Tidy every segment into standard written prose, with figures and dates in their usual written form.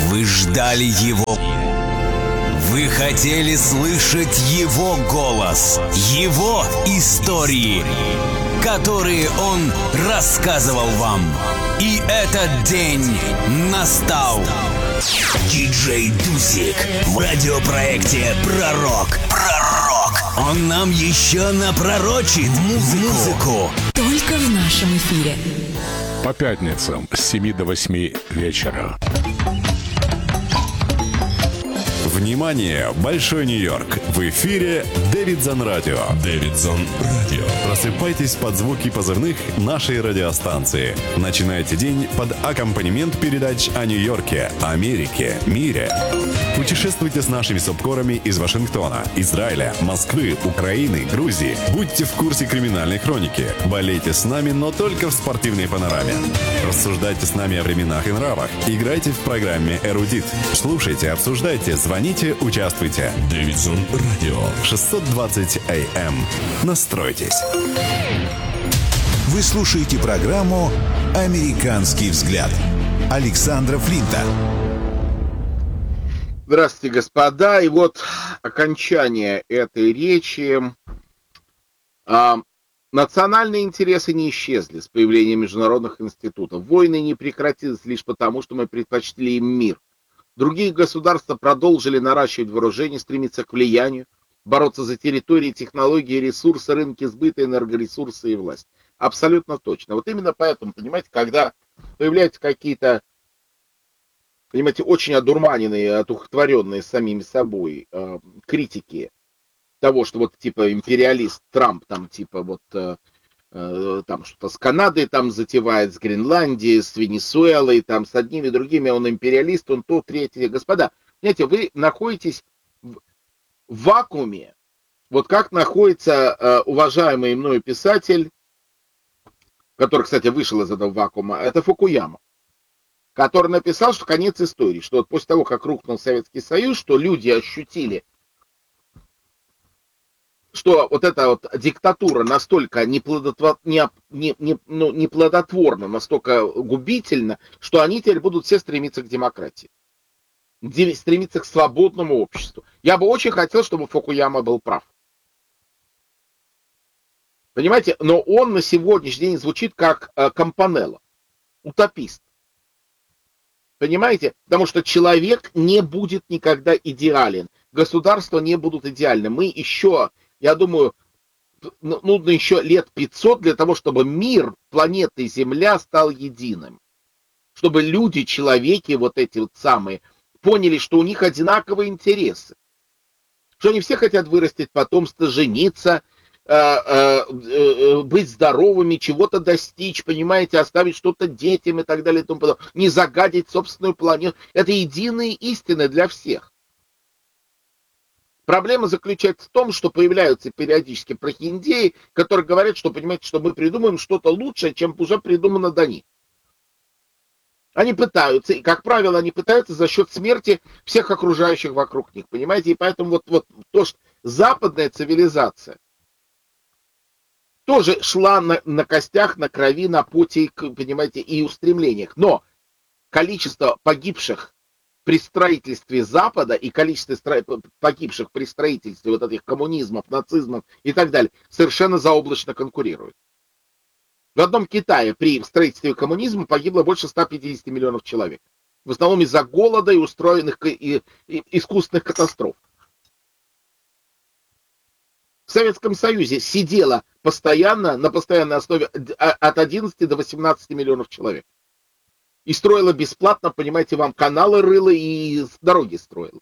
Вы ждали его. Вы хотели слышать его голос, его истории, которые он рассказывал вам. И этот день настал. Диджей Дусик в радиопроекте «Пророк». Он нам еще напророчит музыку. Только в нашем эфире. По пятницам с 7 до 8 вечера. Внимание, Большой Нью-Йорк! В эфире Дэвидсон Радио. Дэвидсон Радио. Просыпайтесь под звуки позывных нашей радиостанции. Начинайте день под аккомпанемент передач о Нью-Йорке, Америке, мире. Путешествуйте с нашими субкорами из Вашингтона, Израиля, Москвы, Украины, Грузии. Будьте в курсе криминальной хроники. Болейте с нами, но только в спортивной панораме. Рассуждайте с нами о временах и нравах. Играйте в программе «Эрудит». Слушайте, обсуждайте, звоните, участвуйте. Дэвидсон Радио. 620 АМ. Настройтесь. Вы слушаете программу «Американский взгляд» Александра Флинта. Здравствуйте, господа. И вот окончание этой речи. Национальные интересы не исчезли с появлением международных институтов. Войны не прекратились лишь потому, что мы предпочли им мир. Другие государства продолжили наращивать вооружение, стремиться к влиянию, бороться за территории, технологии, ресурсы, рынки сбыта, энергоресурсы и власть. Абсолютно точно. Вот именно поэтому, понимаете, когда появляются какие-то, понимаете, очень одурманенные, одухотворенные самими собой критики того, что вот типа империалист Трамп там типа вот там что-то с Канадой там затевает, с Гренландией, с Венесуэлой, там с одними и другими, он империалист, он то, третье. Господа, знаете, вы находитесь в вакууме, вот как находится уважаемый мною писатель, который, кстати, вышел из этого вакуума, это Фукуяма, который написал, что конец истории, что вот после того, как рухнул Советский Союз, что люди ощутили, что вот эта вот диктатура настолько неплодотворна, настолько губительна, что они теперь будут все стремиться к демократии, стремиться к свободному обществу. Я бы очень хотел, чтобы Фукуяма был прав. Понимаете, но он на сегодняшний день звучит как Кампанелло, утопист. Понимаете? Потому что человек не будет никогда идеален. Государства не будут идеальны. Мы еще, я думаю, нужно еще лет 500 для того, чтобы мир планеты Земля стал единым. Чтобы люди, человеки, вот эти вот самые, поняли, что у них одинаковые интересы. Что они все хотят вырастить потомство, жениться, быть здоровыми, чего-то достичь, понимаете, оставить что-то детям и так далее и тому подобное, не загадить собственную планету. Это единые истины для всех. Проблема заключается в том, что появляются периодически прохиндеи, которые говорят, что, понимаете, что мы придумаем что-то лучшее, чем уже придумано до них. Они пытаются, и, как правило, они пытаются за счет смерти всех окружающих вокруг них, понимаете, и поэтому вот то, что западная цивилизация тоже шла на костях, на крови, на поте, понимаете, и устремлениях. Но количество погибших при строительстве Запада и количество погибших при строительстве вот этих коммунизмов, нацизмов и так далее совершенно заоблачно конкурируют. В одном Китае при строительстве коммунизма погибло больше 150 миллионов человек. В основном из-за голода и устроенных искусственных катастроф. В Советском Союзе сидело постоянно, на постоянной основе от 11 до 18 миллионов человек. И строила бесплатно, понимаете, вам каналы рыла и дороги строила.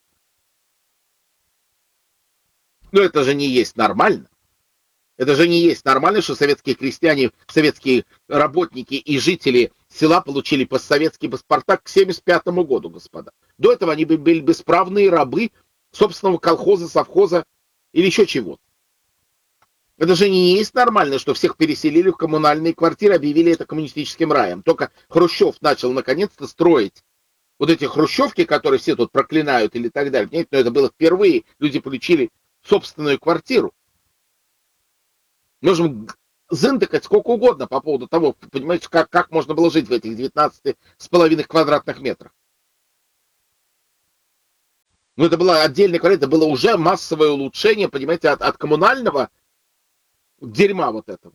Но это же не есть нормально. Это же не есть нормально, что советские крестьяне, советские работники и жители села получили постсоветские паспорта к 1975 году, господа. До этого они были бесправные рабы собственного колхоза, совхоза или еще чего-то. Это же не есть нормально, что всех переселили в коммунальные квартиры, объявили это коммунистическим раем. Только Хрущев начал наконец-то строить вот эти хрущевки, которые все тут проклинают или так далее. Понимаете, но это было впервые. Люди получили собственную квартиру. Можем зындыкать сколько угодно по поводу того, понимаете, как можно было жить в этих 19,5 квадратных метрах. Ну, это была отдельная квартира, это было уже массовое улучшение, понимаете, от коммунального дерьма вот этого.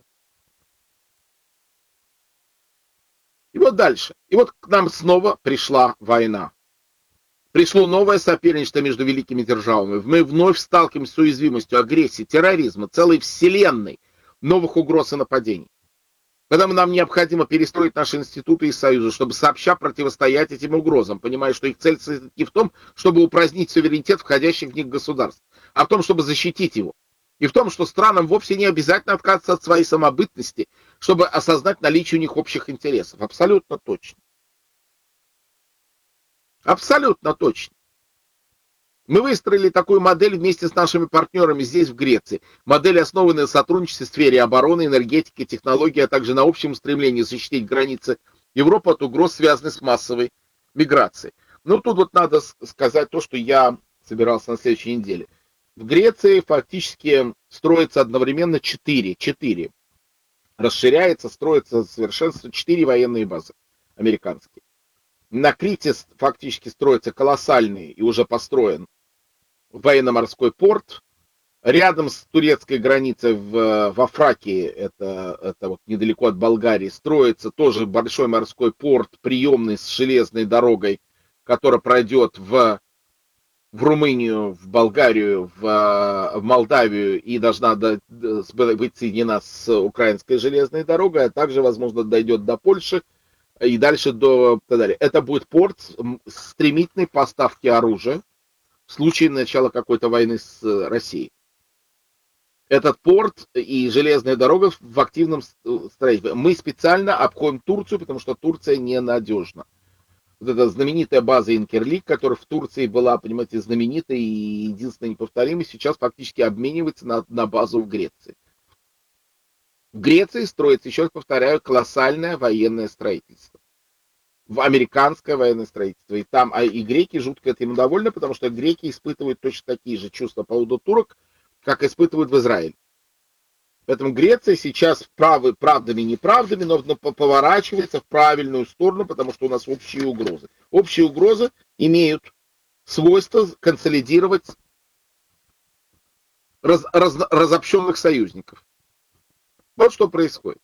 И вот дальше. И вот к нам снова пришла война. Пришло новое соперничество между великими державами. Мы вновь сталкиваемся с уязвимостью агрессии, терроризма, целой вселенной новых угроз и нападений. Поэтому нам необходимо перестроить наши институты и союзы, чтобы сообща противостоять этим угрозам, понимая, что их цель не в том, чтобы упразднить суверенитет входящих в них государств, а в том, чтобы защитить его. И в том, что странам вовсе не обязательно отказываться от своей самобытности, чтобы осознать наличие у них общих интересов. Абсолютно точно. Абсолютно точно. Мы выстроили такую модель вместе с нашими партнерами здесь, в Греции. Модель, основанная на сотрудничестве в сфере обороны, энергетики, технологий, а также на общем стремлении защитить границы Европы от угроз, связанных с массовой миграцией. Ну, тут вот надо сказать то, что я собирался на следующей неделе. В Греции фактически строится одновременно 4. Расширяется, строится совершенствуется 4 военные базы американские. На Крите фактически строится колоссальный и уже построен военно-морской порт. Рядом с турецкой границей во Фракии, это вот недалеко от Болгарии, строится тоже большой морской порт, приемный с железной дорогой, которая пройдет в Румынию, в Болгарию, в Молдавию и должна быть соединена с украинской железной дорогой, а также, возможно, дойдет до Польши и дальше до... Это будет порт стремительной поставки оружия в случае начала какой-то войны с Россией. Этот порт и железная дорога в активном строительстве. Мы специально обходим Турцию, потому что Турция ненадежна. Вот эта знаменитая база Инкерлик, которая в Турции была, понимаете, знаменитой и единственной неповторимой, сейчас фактически обменивается на базу в Греции. В Греции строится, еще раз повторяю, колоссальное военное строительство. Американское военное строительство. И там, и греки жутко этим довольны, потому что греки испытывают точно такие же чувства по поводу турок, как испытывают в Израиле. Поэтому Греция сейчас правдами и неправдами, но поворачивается в правильную сторону, потому что у нас общие угрозы. Общие угрозы имеют свойство консолидировать разобщенных союзников. Вот что происходит.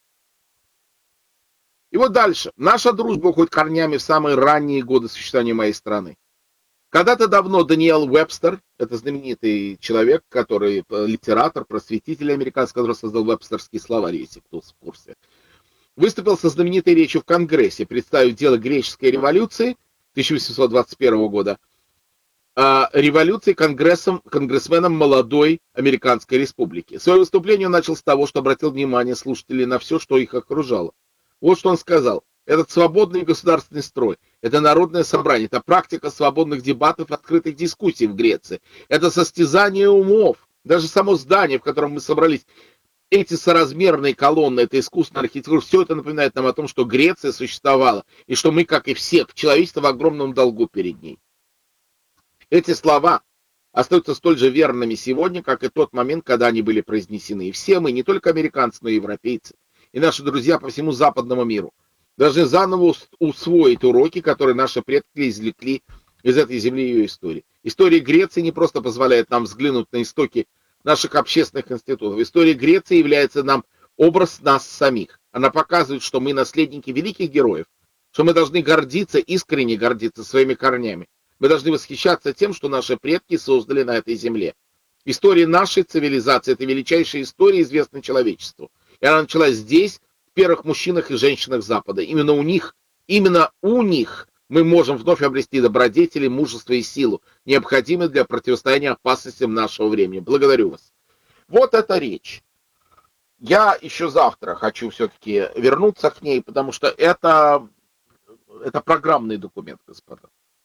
И вот дальше. Наша дружба уходит корнями в самые ранние годы существования моей страны. Когда-то давно Даниэл Уэбстер, это знаменитый человек, который литератор, просветитель американский, который создал вебстерский словарь, если кто в курсе, выступил со знаменитой речью в Конгрессе, представив дело греческой революции 1821 года, революции конгрессменом молодой американской республики. Свое выступление он начал с того, что обратил внимание слушателей на все, что их окружало. Вот что он сказал. Этот свободный государственный строй, это народное собрание, это практика свободных дебатов, открытых дискуссий в Греции, это состязание умов, даже само здание, в котором мы собрались, эти соразмерные колонны, это искусственная архитектура, все это напоминает нам о том, что Греция существовала, и что мы, как и все, человечество в огромном долгу перед ней. Эти слова остаются столь же верными сегодня, как и тот момент, когда они были произнесены. И все мы, не только американцы, но и европейцы, и наши друзья по всему западному миру, должны заново усвоить уроки, которые наши предки извлекли из этой земли и ее истории. История Греции не просто позволяет нам взглянуть на истоки наших общественных институтов. История Греции является нам образ нас самих. Она показывает, что мы наследники великих героев, что мы должны гордиться, искренне гордиться своими корнями. Мы должны восхищаться тем, что наши предки создали на этой земле. История нашей цивилизации – это величайшая история, известная человечеству. И она началась здесь, в первых мужчинах и женщинах Запада. Именно у них мы можем вновь обрести добродетели, мужество и силу, необходимые для противостояния опасностям нашего времени. Благодарю вас. Вот эта речь. Я еще завтра хочу все-таки вернуться к ней, потому что это программный документ, господа.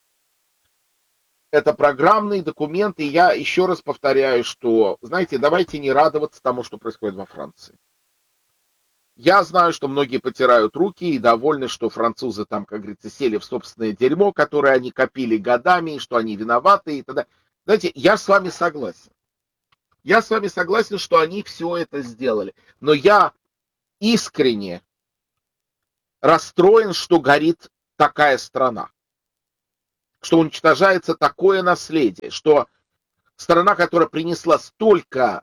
Это программный документ, и я еще раз повторяю, что, знаете, давайте не радоваться тому, что происходит во Франции. Я знаю, что многие потирают руки и довольны, что французы там, как говорится, сели в собственное дерьмо, которое они копили годами, и что они виноваты и т.д. Знаете, я с вами согласен. Я с вами согласен, что они все это сделали. Но я искренне расстроен, что горит такая страна. что уничтожается такое наследие, что страна, которая принесла столько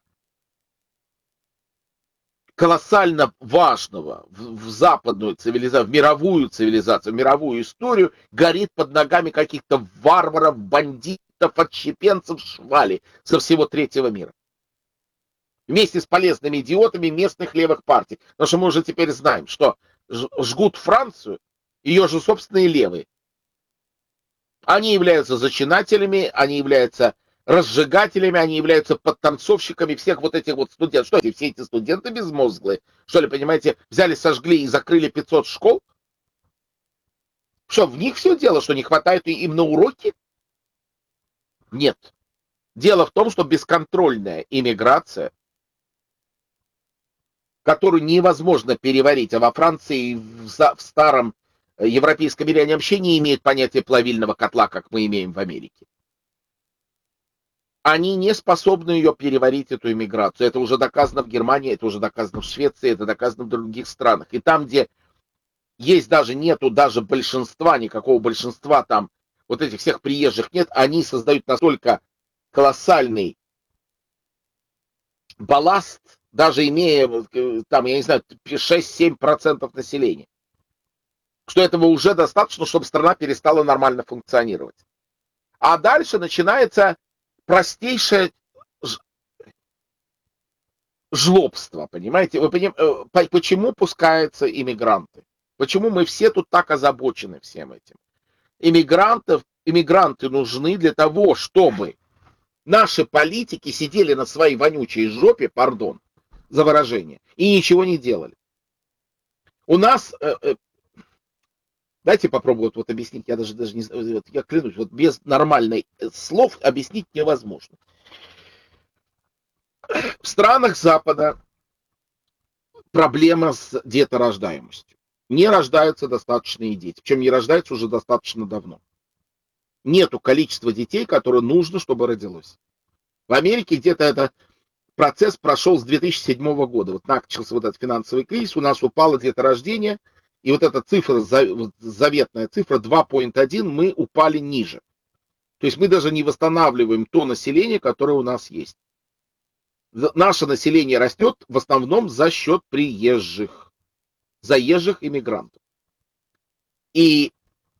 колоссально важного в западную цивилизацию, в мировую цивилизацию, в мировую историю, горит под ногами каких-то варваров, бандитов, отщепенцев, швали со всего третьего мира. Вместе с полезными идиотами местных левых партий. Потому что мы уже теперь знаем, что жгут Францию ее же собственные левые. Они являются зачинателями, они являются разжигателями, они являются подтанцовщиками всех вот этих вот студентов. Что все эти студенты безмозглые? Что ли, понимаете, взяли, сожгли и закрыли 500 школ? Что, в них все дело, что не хватает им на уроки? Нет. Дело в том, что бесконтрольная иммиграция, которую невозможно переварить, а во Франции в старом европейском мире они вообще не имеют понятия плавильного котла, как мы имеем в Америке. Они не способны ее переварить, эту иммиграцию. Это уже доказано в Германии, это уже доказано в Швеции, это доказано в других странах. И там, где есть даже нету даже большинства, никакого большинства там, вот этих всех приезжих нет, они создают настолько колоссальный балласт, даже имея, там, я не знаю, 6-7% населения, что этого уже достаточно, чтобы страна перестала нормально функционировать. А дальше начинается простейшее жлобство, понимаете? Почему пускаются иммигранты? Почему мы все тут так озабочены всем этим? Иммигранты нужны для того, чтобы наши политики сидели на своей вонючей жопе, пардон за выражение, и ничего не делали. У нас, дайте попробую вот объяснить, я даже не знаю, я клянусь, вот без нормальных слов объяснить невозможно. В странах Запада проблема с деторождаемостью. Не рождаются достаточные дети, причем не рождаются уже достаточно давно. Нету количества детей, которое нужно, чтобы родилось. В Америке где-то этот процесс прошел с 2007 года. Вот начался вот этот финансовый кризис, у нас упало деторождение, и вот эта цифра, заветная цифра 2,1, мы упали ниже. То есть мы даже не восстанавливаем то население, которое у нас есть. Наше население растет в основном за счет приезжих, заезжих иммигрантов. И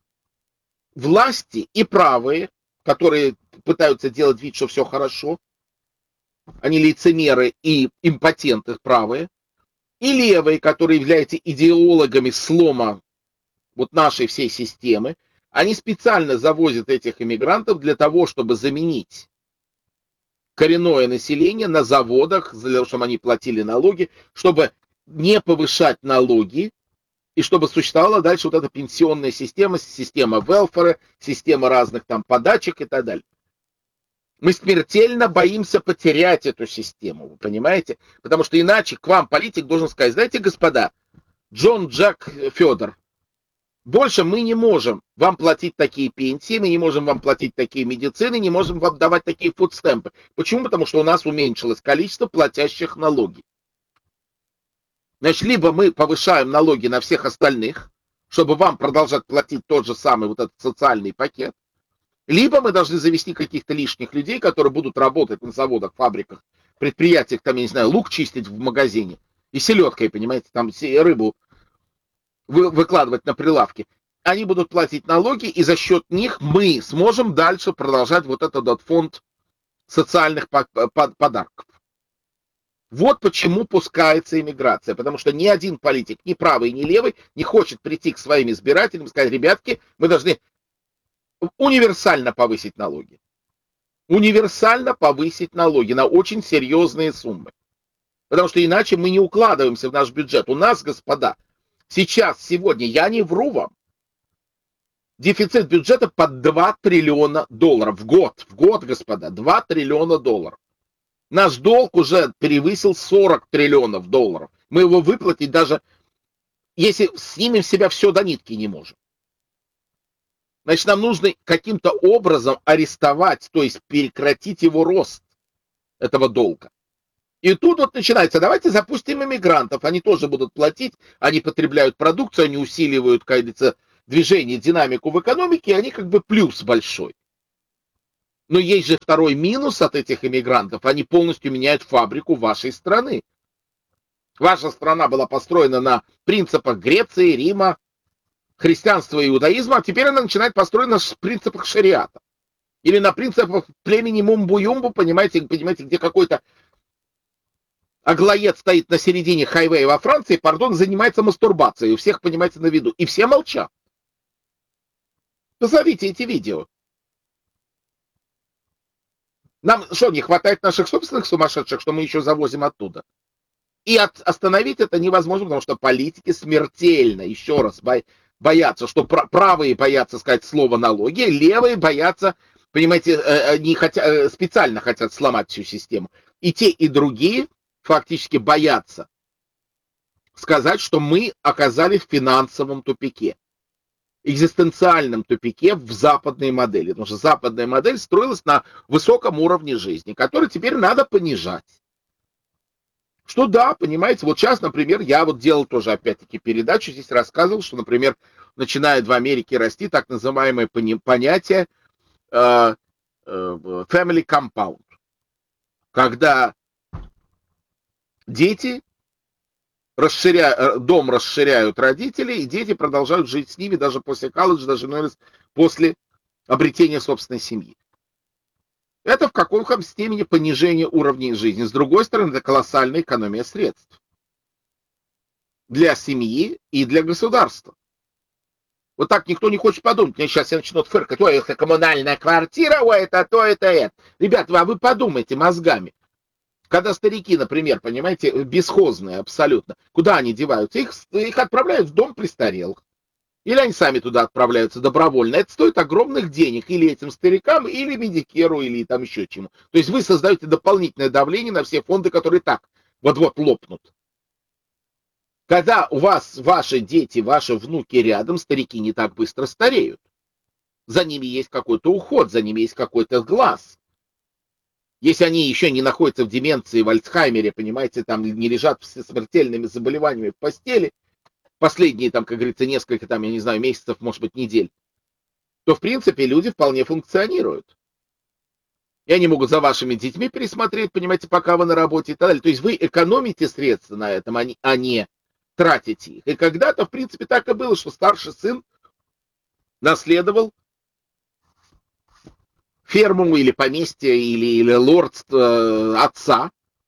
власти и правые, которые пытаются делать вид, что все хорошо, они лицемеры и импотенты правые, и левые, которые являются идеологами слома вот нашей всей системы, они специально завозят этих иммигрантов для того, чтобы заменить коренное население на заводах, для того, чтобы они платили налоги, чтобы не повышать налоги, и чтобы существовала дальше вот эта пенсионная система, система велфера, система разных там подачек и так далее. Мы смертельно боимся потерять эту систему, вы понимаете? Потому что иначе к вам политик должен сказать: знаете, господа, Джон, Джек, Федор, больше мы не можем вам платить такие пенсии, мы не можем вам платить такие медицины, не можем вам давать такие фудстемпы. Почему? Потому что у нас уменьшилось количество платящих налоги. Значит, либо мы повышаем налоги на всех остальных, чтобы вам продолжать платить тот же самый вот этот социальный пакет, либо мы должны завести каких-то лишних людей, которые будут работать на заводах, фабриках, предприятиях, там, я не знаю, лук чистить в магазине и селедкой, понимаете, там рыбу выкладывать на прилавки. Они будут платить налоги, и за счет них мы сможем дальше продолжать вот этот вот фонд социальных подарков. Вот почему пускается иммиграция, потому что ни один политик, ни правый, ни левый, не хочет прийти к своим избирателям и сказать: ребятки, мы должны универсально повысить налоги. Универсально повысить налоги на очень серьезные суммы. Потому что иначе мы не укладываемся в наш бюджет. У нас, господа, сейчас, сегодня, я не вру вам, дефицит бюджета под 2 триллиона долларов в год. В год, господа, 2 триллиона долларов. Наш долг уже превысил 40 триллионов долларов. Мы его выплатить даже, если снимем с себя все до нитки, не можем. Значит, нам нужно каким-то образом арестовать, то есть прекратить его рост, этого долга. И тут вот начинается: давайте запустим иммигрантов, они тоже будут платить, они потребляют продукцию, они усиливают, кажется, движение, динамику в экономике, они как бы плюс большой. Но есть же второй минус от этих иммигрантов. Они полностью меняют фабрику вашей страны. Ваша страна была построена на принципах Греции, Рима, христианства и иудаизма, а теперь она начинает построена на принципах шариата. Или на принципах племени Мумбу-Юмбу, понимаете, где какой-то аглоед стоит на середине хайвея во Франции, занимается мастурбацией. У всех, понимаете, на виду. И все молчат. Позовите эти видео. Нам что, не хватает наших собственных сумасшедших, что мы еще завозим оттуда? И остановить это невозможно, потому что политики смертельно, еще раз, боятся, что правые боятся сказать слово налоги, левые боятся, понимаете, специально хотят сломать всю систему. И те, и другие фактически боятся сказать, что мы оказались в финансовом тупике, экзистенциальном тупике в западной модели. Потому что западная модель строилась на высоком уровне жизни, который теперь надо понижать. Что да, понимаете, вот сейчас, например, я вот делал тоже, опять-таки, передачу, здесь рассказывал, что, например, начинает в Америке расти так называемое понятие family compound, когда дети дом расширяют родители, и дети продолжают жить с ними даже после колледжа, даже, наверное, после обретения собственной семьи. Это в каком-то степени понижение уровня жизни. С другой стороны, это колоссальная экономия средств для семьи и для государства. Вот так никто не хочет подумать. Мне сейчас все начнут фыркать. Ой, это коммунальная квартира, ой, это то, это. Ребята, а вы подумайте мозгами. Когда старики, например, понимаете, бесхозные абсолютно, куда они деваются? Их отправляют в дом престарелых. Или они сами туда отправляются добровольно. Это стоит огромных денег или этим старикам, или медикеру, или там еще чему. То есть вы создаете дополнительное давление на все фонды, которые так вот-вот лопнут. Когда у вас ваши дети, ваши внуки рядом, старики не так быстро стареют. За ними есть какой-то уход, за ними есть какой-то глаз. Если они еще не находятся в деменции, в Альцхаймере, понимаете, там не лежат с смертельными заболеваниями в постели, последние, там, как говорится, несколько, там, я не знаю, месяцев, может быть, недель, то, в принципе, люди вполне функционируют. И они могут за вашими детьми пересмотреть, понимаете, пока вы на работе и так далее. То есть вы экономите средства на этом, а не тратите их. И когда-то, в принципе, так и было, что старший сын наследовал ферму или поместье, или лордство отца.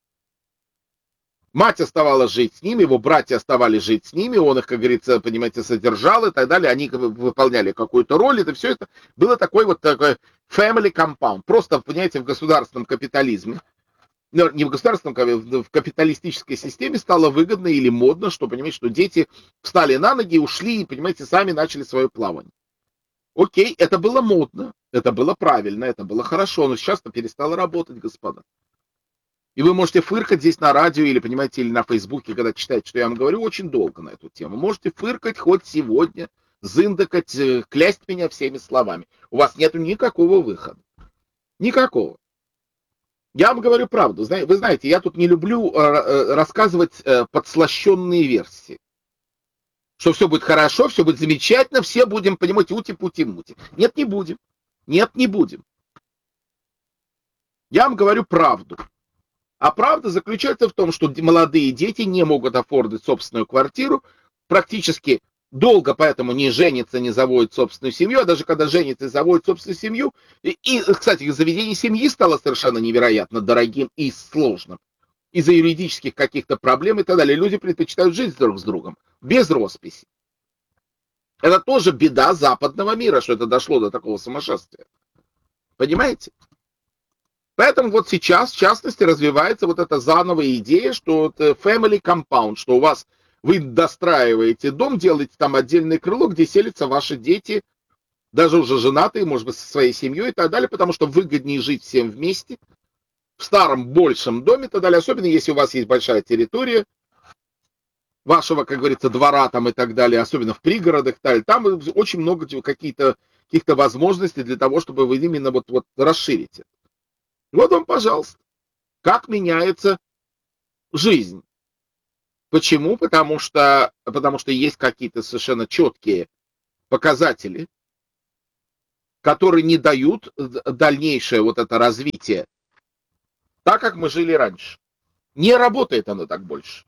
Мать оставалась жить с ними, его братья оставались жить с ними, он их, как говорится, понимаете, содержал и так далее, они выполняли какую-то роль, это все это было такой family compound, просто, понимаете, в государственном капитализме, не в государственном, в капиталистической системе стало выгодно или модно, что, понимаете, что дети встали на ноги, ушли и, понимаете, сами начали свое плавание. Окей, это было модно, это было правильно, это было хорошо, но сейчас-то перестало работать, господа. И вы можете фыркать здесь на радио или, понимаете, или на Фейсбуке, когда читаете, что я вам говорю, очень долго на эту тему. Можете фыркать хоть сегодня, зындакать, клясть меня всеми словами. У вас нет никакого выхода. Никакого. Я вам говорю правду. Вы знаете, я тут не люблю рассказывать подслащенные версии. Что все будет хорошо, все будет замечательно, все будем, понимаете, ути-пути-мути. Нет, не будем. Нет, не будем. Я вам говорю правду. А правда заключается в том, что молодые дети не могут оформить собственную квартиру, практически долго поэтому не женятся, не заводят собственную семью, а даже когда женятся и заводят собственную семью, и, кстати, заведение семьи стало совершенно невероятно дорогим и сложным. Из-за юридических каких-то проблем и так далее. Люди предпочитают жить друг с другом, без росписи. Это тоже беда западного мира, что это дошло до такого сумасшествия. Понимаете? Поэтому вот сейчас, в частности, развивается вот эта зановая идея, что это family compound, что у вас, вы достраиваете дом, делаете там отдельное крыло, где селятся ваши дети, даже уже женатые, может быть, со своей семьей и так далее, потому что выгоднее жить всем вместе, в старом большем доме и так далее, особенно если у вас есть большая территория вашего, как говорится, двора там и так далее, особенно в пригородах и так далее, там очень много каких-то возможностей для того, чтобы вы именно вот расширить это. Вот вам, пожалуйста, как меняется жизнь. Почему? Потому что есть какие-то совершенно четкие показатели, которые не дают дальнейшее вот это развитие, так как мы жили раньше. Не работает оно так больше.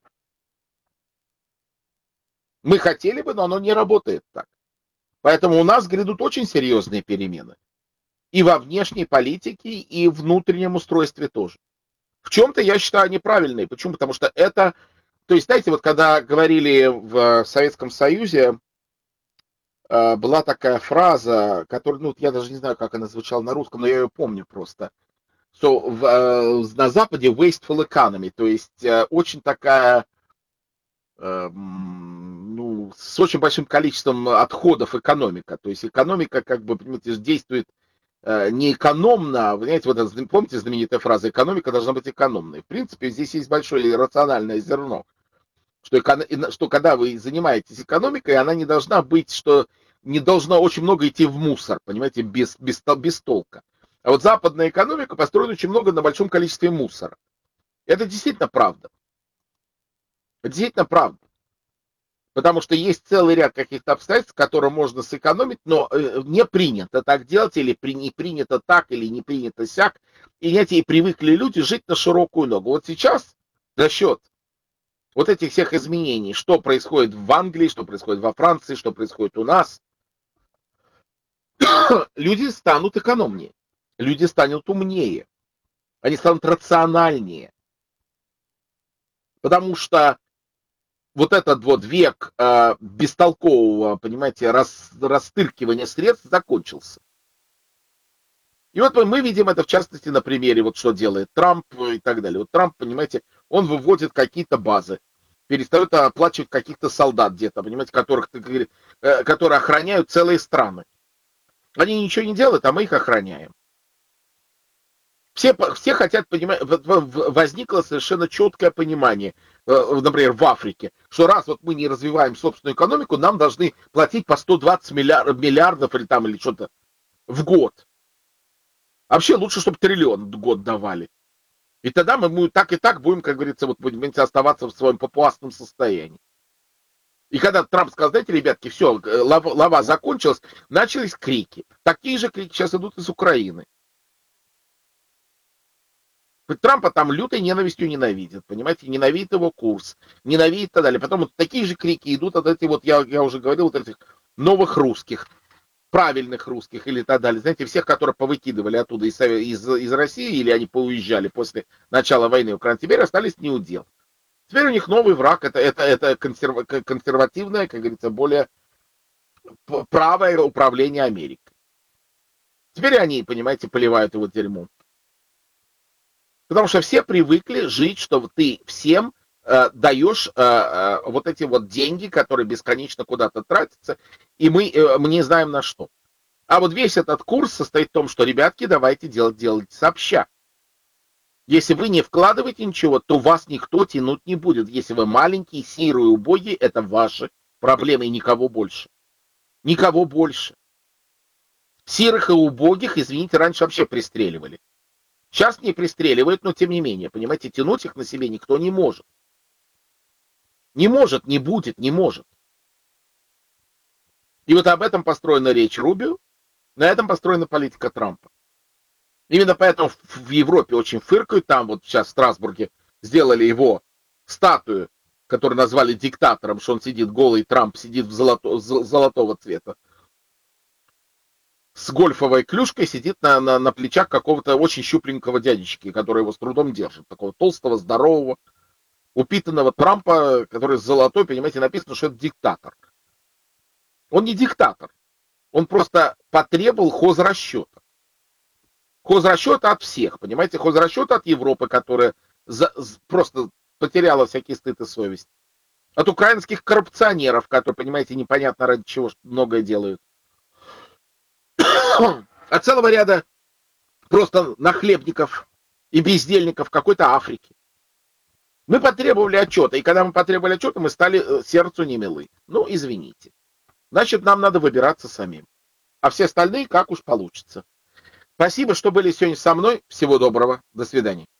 Мы хотели бы, но оно не работает так. Поэтому у нас грядут очень серьезные перемены. И во внешней политике, и в внутреннем устройстве тоже. В чем-то, я считаю, неправильные. Почему? Потому что это... То есть, знаете, вот когда говорили в Советском Союзе, была такая фраза, которая, ну, я даже не знаю, как она звучала на русском, но я ее помню просто. Что на Западе wasteful economy, то есть очень такая, ну, с очень большим количеством отходов экономика. То есть экономика, как бы, понимаете, действует не экономно, вы знаете, вот помните знаменитая фраза «экономика должна быть экономной». В принципе, здесь есть большое рациональное зерно, что когда вы занимаетесь экономикой, она не должна быть, что не должно очень много идти в мусор, понимаете, без толка. А вот западная экономика построена очень много на большом количестве мусора. Это действительно правда. Это действительно правда. Потому что есть целый ряд каких-то обстоятельств, которые можно сэкономить, но не принято так делать, или не принято так, или не принято сяк. И, знаете, и привыкли люди жить на широкую ногу. Вот сейчас за счет вот этих всех изменений, что происходит в Англии, что происходит во Франции, что происходит у нас, люди станут экономнее, люди станут умнее, они станут рациональнее. Потому что вот этот вот век бестолкового, понимаете, растыркивания средств закончился. И вот мы видим это, в частности, на примере, вот что делает Трамп и так далее. Вот Трамп, понимаете, он выводит какие-то базы, перестает оплачивать каких-то солдат где-то, понимаете, которые охраняют целые страны. Они ничего не делают, а мы их охраняем. Все хотят понимать, возникло совершенно четкое понимание, например, в Африке, что раз вот мы не развиваем собственную экономику, нам должны платить по 120 миллиардов или что-то в год. Вообще лучше, чтобы триллион в год давали. И тогда мы так и так будем, как говорится, вот будем оставаться в своем папуасном состоянии. И когда Трамп сказал, знаете, ребятки, все, лава закончилась, начались крики. Такие же крики сейчас идут из Украины. Трампа там лютой ненавистью ненавидят, понимаете, ненавидит его курс, ненавидит и так далее. Потом вот такие же крики идут от этих, вот я уже говорил, вот этих новых русских, правильных русских или так далее. Знаете, всех, которые повыкидывали оттуда из России, или они поуезжали после начала войны в Украине, теперь остались неудел. Теперь у них новый враг, это консервативное, как говорится, более правое управление Америкой. Теперь они, понимаете, поливают его дерьмом. Потому что все привыкли жить, что ты всем даешь вот эти вот деньги, которые бесконечно куда-то тратятся, и мы не знаем на что. А вот весь этот курс состоит в том, что, ребятки, давайте делать сообща. Если вы не вкладываете ничего, то вас никто тянуть не будет. Если вы маленькие, сирые, убогие, это ваши проблемы и никого больше. Никого больше. Сирых и убогих, извините, раньше вообще пристреливали. Сейчас не пристреливают, но тем не менее, понимаете, тянуть их на себе никто не может. Не может, не будет, не может. И вот об этом построена речь Рубио, на этом построена политика Трампа. Именно поэтому в Европе очень фыркают, там вот сейчас в Страсбурге сделали его статую, которую назвали диктатором, что он сидит голый, Трамп сидит в золотого цвета. С гольфовой клюшкой сидит на плечах какого-то очень щупленького дядечки, который его с трудом держит. Такого толстого, здорового, упитанного Трампа, который золотой, понимаете, написано, что это диктатор. Он не диктатор. Он просто потребовал хозрасчета. Хозрасчета от всех, понимаете, хозрасчета от Европы, которая просто потеряла всякий стыд и совесть. От украинских коррупционеров, которые, понимаете, непонятно ради чего многое делают. От целого ряда просто нахлебников и бездельников какой-то Африки. Мы потребовали отчета, и когда мы потребовали отчета, мы стали сердцу немилы. Ну, извините. Значит, нам надо выбираться самим. А все остальные как уж получится. Спасибо, что были сегодня со мной. Всего доброго. До свидания.